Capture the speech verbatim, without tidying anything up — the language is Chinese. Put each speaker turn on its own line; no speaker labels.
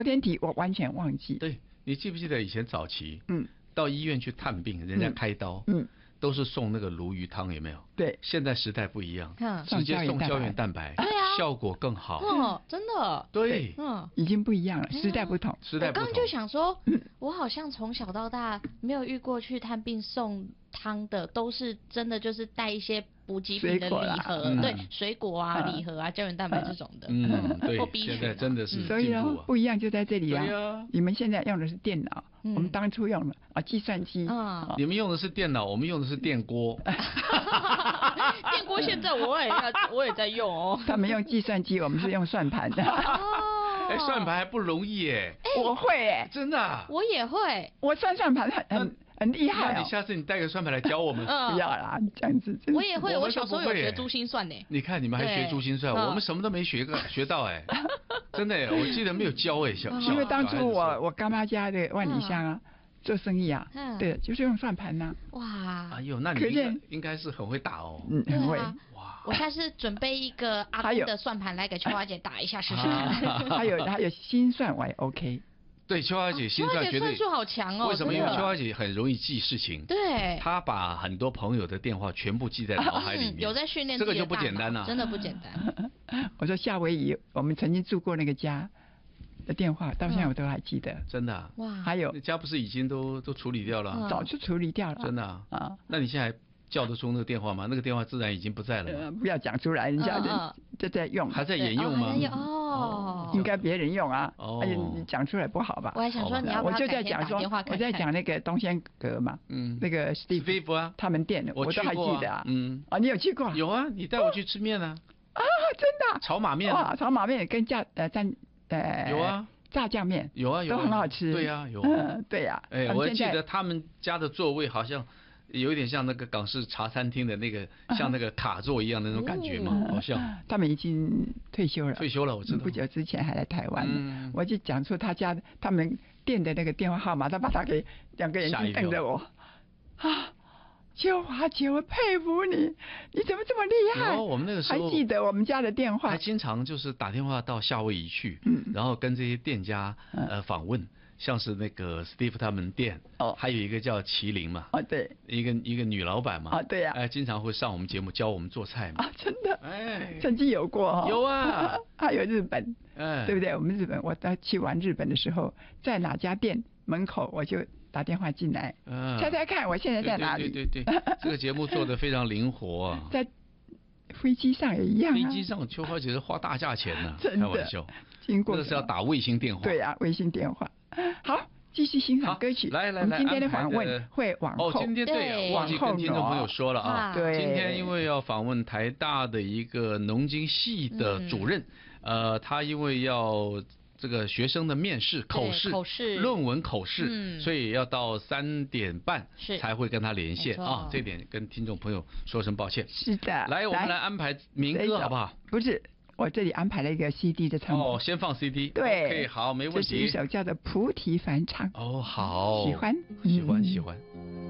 天体我完全忘记。
对，你记不记得以前早期，
嗯，
到医院去探病，人家开刀，
嗯，
都是送那个鲈鱼汤，有没有？
对，
现在时代不一样，
嗯
直接送胶原蛋白，
对啊，
效果更好。
哦，真的。
对，
嗯，
已经不一样了，时代不同。
时代不同。
我刚刚就想说，我好像从小到大没有遇过去探病送汤的，都是真的就是带一些补给品的礼盒，
嗯、
对，水果啊、礼盒啊、胶原蛋白这种的。
嗯，对，
或 B 群、啊、
现在真的是进步、啊。
所以呢，不一样就在这里啊。
对啊，
你们现在用的是电脑，嗯、我们当初用的啊计算机。
嗯、
哦，
你们用的是电脑，我们用的是电锅。
电锅现在我也要，我也在用哦。
他们用计算机，我们是用算盘的。
哦，
哎，算盘还不容易耶。
我会哎，
真的、啊。
我也会，
我算算盘很很很厉害、哦。
那你下次你带个算盘来教我们。
不要啦，这样子。
我也会，我小时候有学珠心算呢。
你看你们还学珠心算，我们什么都没学个学到哎。真的，我记得没有教哎，小
因为当初我我干妈家的万里香啊。做生意啊，嗯，对，就是用算盘呐、
啊。哇，
哎呦，那你应该应该是很会打哦，
嗯，很会。
哇，我下次准备一个阿公的算盘来给秋花姐打一下试试看。
还有还有心算我也 OK。
对，秋花姐心算绝对
算术好强哦。
为什么？因为秋花姐很容易记事情。
对。
她把很多朋友的电话全部记在脑海里面。
有在训练
这个就不简单了，
真的不简单。
我说夏威夷，我们曾经住过那个家。的电话到现在我都还记得，
嗯、真的、啊、
哇！
还有
那家不是已经都都处理掉了、
嗯，早就处理掉了，
真的啊。
啊
那你现在还叫得出那个电话吗？那个电话自然已经不在了、
呃。不要讲出来，人家就在用，
还在沿用吗？
哦，
应该别人用啊。
哦，
而且你讲出来不好吧？
我还想说你要不要
我就在讲说，我在讲那个东仙阁嘛，嗯，那个
Steve 啊，
他们店的，我都还记得啊。
嗯，
啊，你有去过？
有啊，你带我去吃面啊。
啊，真的？
炒马面
哇，炒马面跟炸呃蘸呃
有啊。
炸酱面
有啊，有
都很好吃。
对呀，有。
嗯，对呀。
哎，我记得他们家的座位好像有点像那个港式茶餐厅的那个，像那个卡座一样的那种感觉嘛，好像。
他们已经退休了。
退休了，我知道。
不久之前还来台湾呢，我就讲出他家他们店的那个电话号码，他把他给两个眼睛瞪着我。啊！秋华姐，我佩服你，你怎么这么厉害？
我们那个时候
还记得我们家的电话，
还经常就是打电话到夏威夷去，嗯，然后跟这些店家呃访问，像是那个 Steve 他们店，哦，还有一个叫麒麟嘛，
哦对，
一个一个女老板嘛，
啊对呀，
哎，经常会上我们节目教我们做菜嘛，
啊真的，
哎，
曾经有过哈，
有啊，
还有日本，
哎，
对不对？我们日本，我到去玩日本的时候，在哪家店门口我就打电话进来，嗯，猜猜看我现在在哪里？
对对对对，这个节目做得非常灵活啊，
在飞机上也一样、啊，
飞机上秋花姐是花大价钱呢、啊，
真的
开玩笑，
经过
那是要打卫星电话，
对啊，卫星电话。好，继续欣赏歌曲。
来来来，
我们今天的访问会往后，
哦，今天对，忘记跟听众朋友说了啊，
对，
今天因为要访问台大的一个农经系的主任，嗯、呃，他因为要。这个学生的面试、口试、
口试、
论文口试，
嗯，
所以要到三点半才会跟他连线啊。这点跟听众朋友说声抱歉。
是的，
来，我们来安排民歌好不好？
不是，我这里安排了一个 C D 的唱
哦，先放 C D。
对，
OK， 好，没问题。
这是一首叫做《菩提梵唱》。
哦，好，
喜欢，
喜欢，喜欢。